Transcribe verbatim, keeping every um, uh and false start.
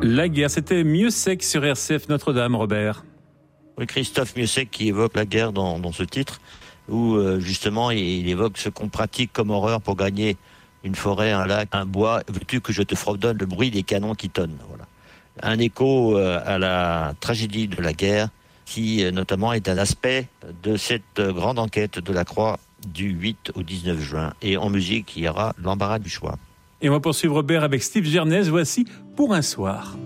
La guerre, c'était Mieusec sur R C F Notre-Dame, Robert. Oui, Christophe Mieusec qui évoque la guerre dans, dans ce titre, où euh, justement il, il évoque ce qu'on pratique comme horreur pour gagner une forêt, un lac, un bois. Veux-tu que je te fredonne le bruit des canons qui tonnent, voilà. Un écho euh, à la tragédie de la guerre, qui euh, notamment est un aspect de cette euh, grande enquête de la Croix du huit au dix-neuf juin. Et en musique, il y aura l'embarras du choix. Et on va poursuivre, Robert, avec Steve Gernez. Voici Pour un soir.